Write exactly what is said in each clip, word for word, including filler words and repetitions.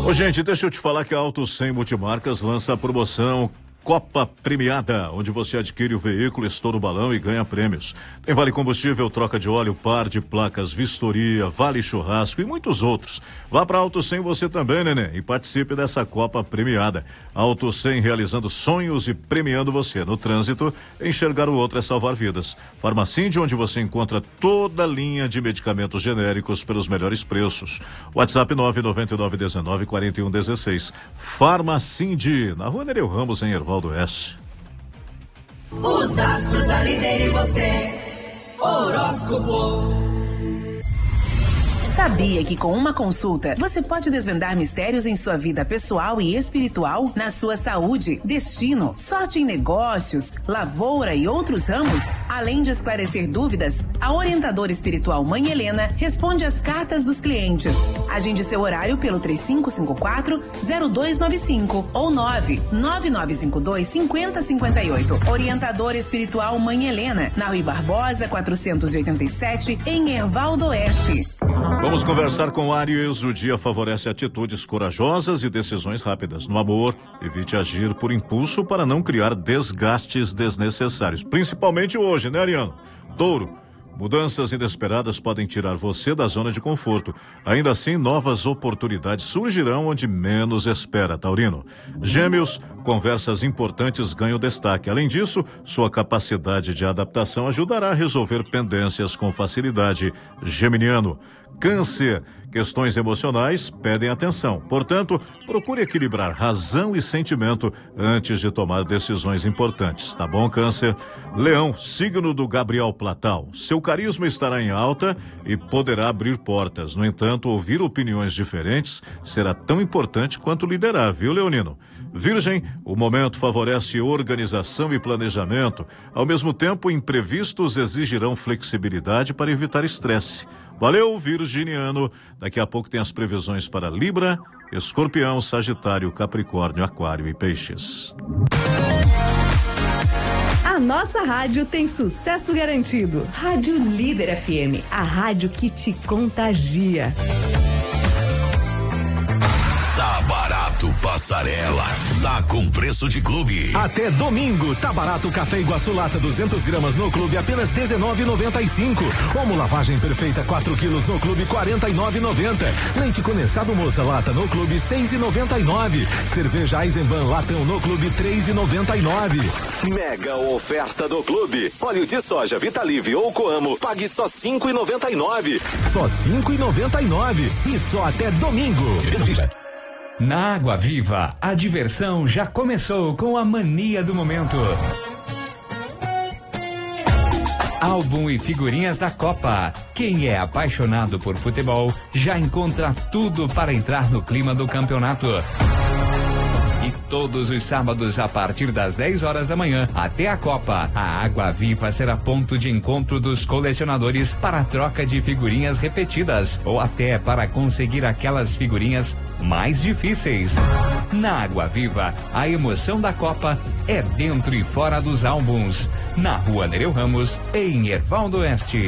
Ô, gente, deixa eu te falar que a Auto cem Multimarcas lança a promoção Copa Premiada, onde você adquire o veículo, estoura o balão e ganha prêmios. Tem vale combustível, troca de óleo, par de placas, vistoria, vale churrasco e muitos outros. Vá pra Auto cem você também, neném, e participe dessa Copa Premiada. Auto cem realizando sonhos e premiando você. No trânsito, enxergar o outro é salvar vidas. Farmacinde, onde você encontra toda a linha de medicamentos genéricos pelos melhores preços. WhatsApp nove nove nove um nove quatro um um seis. Farmacinde, na Rua Nereu Ramos, em Erval do Oeste. Os astros alinham em você. Horóscopo. Sabia que com uma consulta você pode desvendar mistérios em sua vida pessoal e espiritual, na sua saúde, destino, sorte em negócios, lavoura e outros ramos? Além de esclarecer dúvidas, a orientadora espiritual Mãe Helena responde às cartas dos clientes. Agende seu horário pelo três cinco cinco quatro, zero dois nove cinco ou nove nove nove cinco dois, cinco zero cinco oito. Orientadora espiritual Mãe Helena, na Rui Barbosa, quatrocentos e oitenta e sete, em Erval do Oeste. Vamos conversar com Áries. O dia favorece atitudes corajosas e decisões rápidas. No amor, evite agir por impulso para não criar desgastes desnecessários. Principalmente hoje, né, Ariano? Touro, mudanças inesperadas podem tirar você da zona de conforto. Ainda assim, novas oportunidades surgirão onde menos espera, Taurino. Gêmeos, conversas importantes ganham destaque. Além disso, sua capacidade de adaptação ajudará a resolver pendências com facilidade. Geminiano. Câncer, questões emocionais pedem atenção. Portanto, procure equilibrar razão e sentimento antes de tomar decisões importantes. Tá bom, Câncer? Leão, signo do Gabriel Platal. Seu carisma estará em alta e poderá abrir portas. No entanto, ouvir opiniões diferentes será tão importante quanto liderar, viu, Leonino? Virgem, o momento favorece organização e planejamento. Ao mesmo tempo, imprevistos exigirão flexibilidade para evitar estresse. Valeu, virginiano. Daqui a pouco tem as previsões para Libra, Escorpião, Sagitário, Capricórnio, Aquário e Peixes. A nossa rádio tem sucesso garantido. Rádio Líder F M, a rádio que te contagia. Tá barato, passarela. Tá com preço de clube. Até domingo, tá barato café Iguaçu lata duzentas gramas no clube apenas dezenove reais e noventa e cinco. Como lavagem perfeita quatro quilos no clube quarenta e nove reais e noventa. Leite condensado moça lata no clube seis reais e noventa e nove. Cerveja Eisenbahn latão no clube três reais e noventa e nove. Mega oferta do clube. Óleo de soja Vitalive ou Coamo, pague só cinco reais e noventa e nove. Só cinco reais e noventa e nove e só até domingo. Na Água Viva, a diversão já começou com a mania do momento. Álbum e figurinhas da Copa. Quem é apaixonado por futebol já encontra tudo para entrar no clima do campeonato. E todos os sábados, a partir das dez horas da manhã até a Copa, a Água Viva será ponto de encontro dos colecionadores para a troca de figurinhas repetidas ou até para conseguir aquelas figurinhas mais difíceis. Na Água Viva, a emoção da Copa é dentro e fora dos álbuns. Na Rua Nereu Ramos, em Erval do Oeste.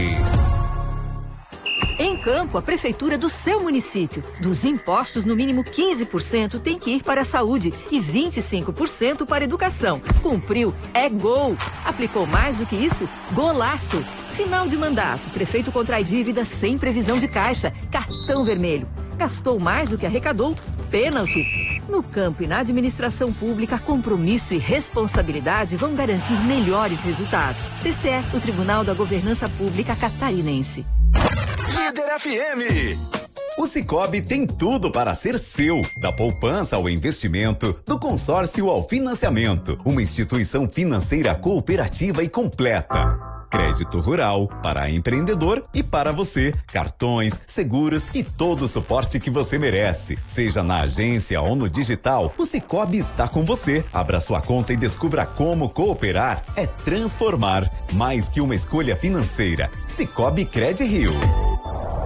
Em Campo, a prefeitura do seu município. Dos impostos, no mínimo quinze por cento tem que ir para a saúde e vinte e cinco por cento para a educação. Cumpriu, é gol. Aplicou mais do que isso? Golaço. Final de mandato, prefeito contrai dívida sem previsão de caixa. Cartão vermelho. Gastou mais do que arrecadou? Pênalti. No campo e na administração pública, compromisso e responsabilidade vão garantir melhores resultados. T C E, o Tribunal da Governança Pública Catarinense. Líder F M. O Sicoob tem tudo para ser seu, da poupança ao investimento, do consórcio ao financiamento. Uma instituição financeira cooperativa e completa. Crédito rural, para empreendedor e para você. Cartões, seguros e todo o suporte que você merece. Seja na agência ou no digital, o Sicoob está com você. Abra sua conta e descubra como cooperar é transformar. Mais que uma escolha financeira. Sicoob Cred Rio.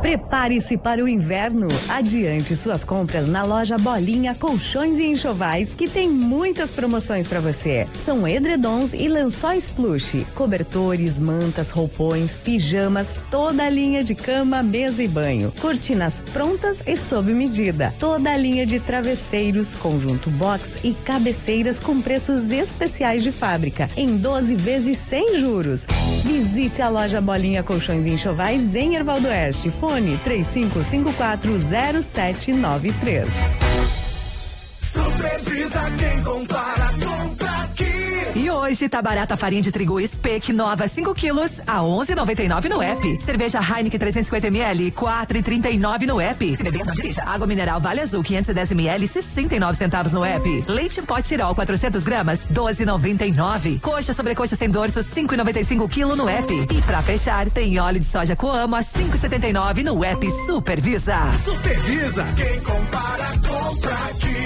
Prepare-se para o inverno. Adiante suas compras na loja Bolinha Colchões e Enxovais, que tem muitas promoções para você. São edredons e lençóis plush, cobertores, mantas, roupões, pijamas, toda a linha de cama, mesa e banho. Cortinas prontas e sob medida. Toda a linha de travesseiros, conjunto box e cabeceiras com preços especiais de fábrica, em doze vezes sem juros. Visite a loja Bolinha Colchões e Enxovais em Ervaldo Oeste. Fone três cinco cinco quatro zero sete nove três. Supervisa quem compara, compra aqui. E hoje tá barata a farinha de trigo Speck nova cinco quilos a onze e noventa e nove no app. Cerveja Heineken trezentos e cinquenta mililitros quatro e trinta e nove no app. Se beber, não dirija. Água mineral Vale Azul quinhentos e dez mililitros sessenta e nove centavos no app. Leite em pó Tirol quatrocentos gramas doze e noventa e nove. Coxa sobrecoxa sem dorso cinco e noventa e cinco quilo no app. E pra fechar tem óleo de soja Coamo a cinco e setenta e nove no app Supervisa. Supervisa quem compara, compra aqui.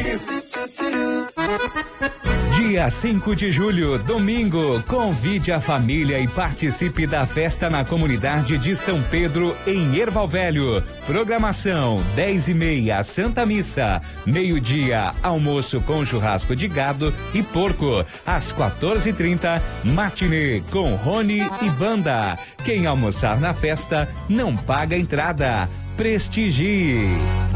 Dia cinco de julho, domingo, convide a família e participe da festa na comunidade de São Pedro, em Erval Velho. Programação, dez e meia, Santa Missa. Meio-dia, almoço com churrasco de gado e porco. Às quatorze e trinta, matinê com Rony e banda. Quem almoçar na festa não paga entrada. Prestigie.